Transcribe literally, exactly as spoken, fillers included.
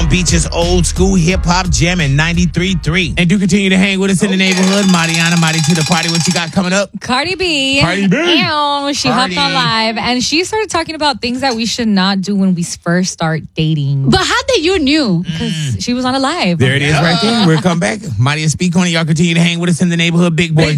Beach's old school hip hop jam in ninety-three point three. And do continue to hang with us in the neighborhood. Mariana, Marty to the party. What you got coming up? Cardi B. Cardi B. Ew, she Cardi. hopped on live and she started talking about things that we should not do when we first start dating. But how did you knew? Because she was on a live. There it is right there. We'll come back. Marty, speak on it. Y'all continue to hang with us in the neighborhood. Big boy.